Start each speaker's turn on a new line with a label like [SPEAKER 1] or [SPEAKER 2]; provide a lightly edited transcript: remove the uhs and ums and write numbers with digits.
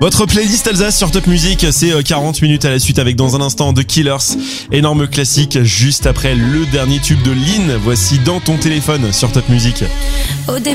[SPEAKER 1] Votre playlist Alsace sur Top Music, c'est 40 minutes à la suite avec dans un instant The Killers. Énorme classique juste après le dernier tube de Lynn. Voici Dans ton téléphone sur Top Music.